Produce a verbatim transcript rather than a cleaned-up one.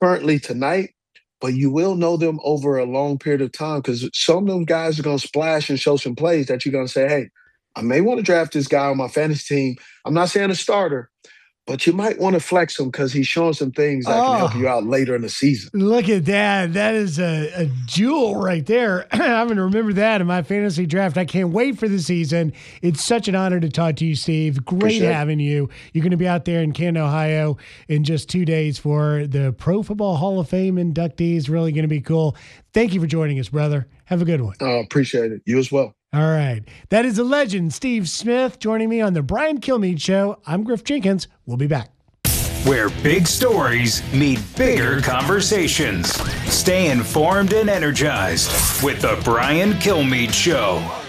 currently tonight, but you will know them over a long period of time because some of them guys are going to splash and show some plays that you're going to say, hey, I may want to draft this guy on my fantasy team. I'm not saying a starter, but you might want to flex him because he's showing some things that can help you Oh, out later in the season. look at that. That is a, a jewel right there. I'm going to remember that in my fantasy draft. I can't wait for the season. It's such an honor to talk to you, Steve. Great Appreciate it. having you. You're going to be out there in Canton, Ohio in just two days for the Pro Football Hall of Fame inductees. Really going to be cool. Thank you for joining us, brother. Have a good one. Uh, appreciate it. You as well. All right. That is a legend, Steve Smith, joining me on the Brian Kilmeade Show. I'm Griff Jenkins. We'll be back. Where big stories meet bigger conversations. Stay informed and energized with the Brian Kilmeade Show.